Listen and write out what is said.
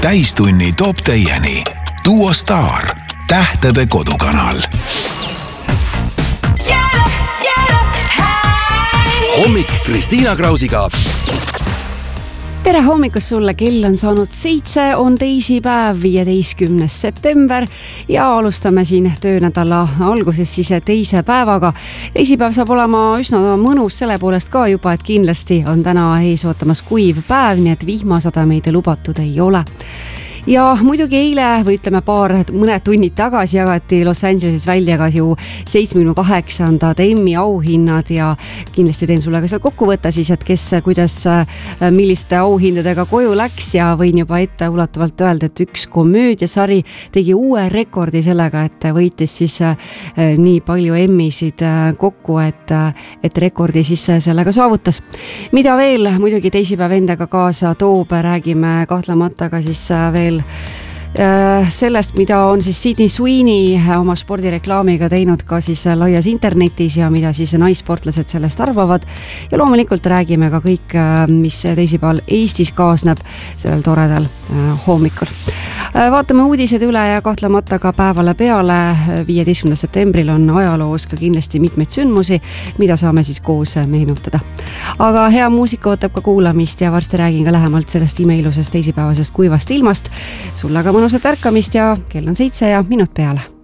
täistunni toob teieni Duo Star, tähtede kodukanal. Hommik Kristiina Krausiga. Tere hommikust sulle, kell on saanud 7, on teisipäev, 15. september ja alustame siin töönädala alguses siis teise päevaga. Teisipäev saab olema üsna mõnus selle poolest ka juba, et kindlasti on täna ees ootamas kuiv päev, nii et vihmasademeid lubatud ei ole. Ja muidugi eile või ütleme mõned tunnid tagasi jagati Los Angeleses välja ka ju 78. Emmy auhinnad ja kindlasti teen sulle ka seal kokkuvõtte siis, et kes, kuidas, milliste auhindadega koju läks ja võin juba ette ulatuvalt öelda, et üks komöödiasari tegi uue rekordi sellega, et võitis siis nii palju Emmysid kokku, et rekordi siis sellega saavutas. Mida veel muidugi teisipäev endaga kaasa toob, räägime kahtlemata ka siis veel sellest, mida on siis Sydney Sweeney oma spordireklaamiga teinud ka siis laias internetis ja mida siis naissportlased sellest arvavad. Ja loomulikult räägime ka kõik, mis teisipäeval Eestis kaasneb sellel toredal hommikul. Vaatame uudised üle ja kahtlemata ka päevale peale. 15. septembril on ajaloos ka kindlasti mitmeid sündmusi, mida saame siis koos meenutada. Aga hea muusika ootab ka kuulamist ja varsti räägin ka lähemalt sellest imeilusest teisipäevasest kuivast ilmast. Sulle ka mõnusat ärkamist ja kell on 7 ja minut peale.